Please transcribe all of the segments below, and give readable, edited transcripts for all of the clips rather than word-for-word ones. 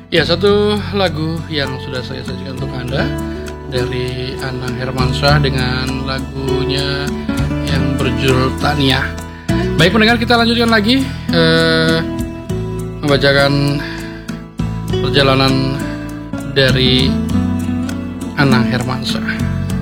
Ya, satu lagu yang sudah saya sajikan untuk Anda dari Anang Hermansyah dengan lagunya yang berjudul Tania. Baik pendengar, kita lanjutkan lagi membacakan perjalanan dari Anang Hermansyah.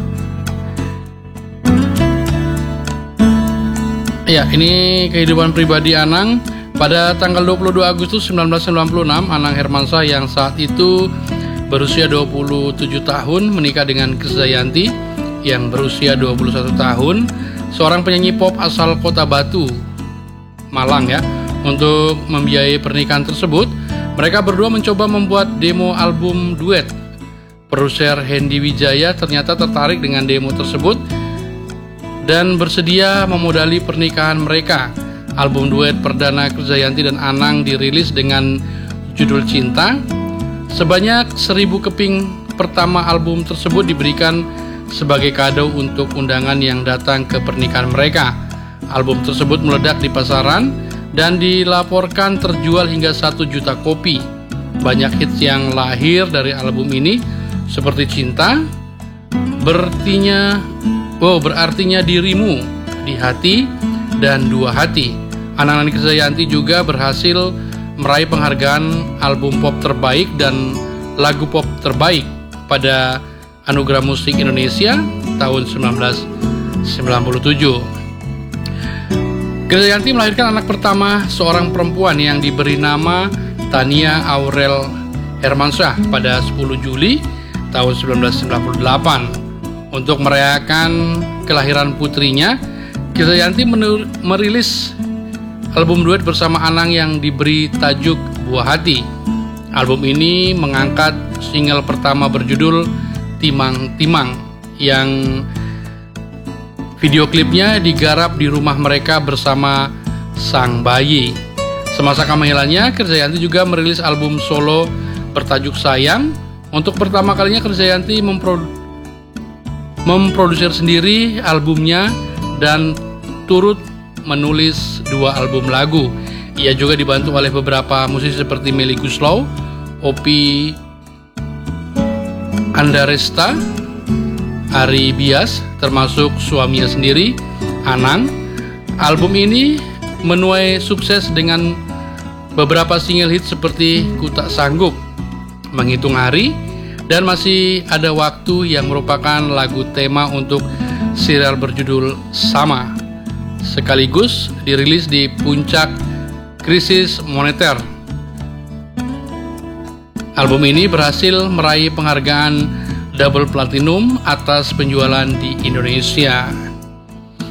Ya, ini kehidupan pribadi Anang. Pada tanggal 22 Agustus 1996, Anang Hermansyah yang saat itu berusia 27 tahun menikah dengan Krisdayanti yang berusia 21 tahun, seorang penyanyi pop asal Kota Batu, Malang ya. Untuk membiayai pernikahan tersebut, mereka berdua mencoba membuat demo album duet. Produser Hendy Wijaya ternyata tertarik dengan demo tersebut dan bersedia memodali pernikahan mereka. Album duet perdana Krisdayanti dan Anang dirilis dengan judul Cinta. Sebanyak 1000 keping pertama album tersebut diberikan sebagai kado untuk undangan yang datang ke pernikahan mereka. Album tersebut meledak di pasaran dan dilaporkan terjual hingga 1 juta kopi. Banyak hits yang lahir dari album ini seperti Cinta, Berartinya Dirimu, Di Hati, dan Dua Hati. Anang Krisdayanti juga berhasil meraih penghargaan album pop terbaik dan lagu pop terbaik pada Anugerah Musik Indonesia tahun 1997. Krisdayanti melahirkan anak pertama, seorang perempuan yang diberi nama Tania Aurel Hermansyah pada 10 Juli tahun 1998. Untuk merayakan kelahiran putrinya, Krisdayanti merilis album duet bersama Anang yang diberi tajuk Buah Hati. Album ini mengangkat single pertama berjudul Timang Timang yang video klipnya digarap di rumah mereka bersama sang bayi. Semasa kehamilannya, Krisdayanti juga merilis album solo bertajuk Sayang. Untuk pertama kalinya Krisdayanti memproduksi sendiri albumnya dan turut menulis 2 album lagu. Ia juga dibantu oleh beberapa musisi seperti Melly Goeslaw, Oppie Andaresta, Ari Bias, termasuk suaminya sendiri, Anang. Album ini menuai sukses dengan beberapa single hit seperti Ku Tak Sanggup, Menghitung Hari, dan Masih Ada Waktu yang merupakan lagu tema untuk serial berjudul Sama. Sekaligus dirilis di puncak krisis moneter. Album ini berhasil meraih penghargaan double platinum atas penjualan di Indonesia.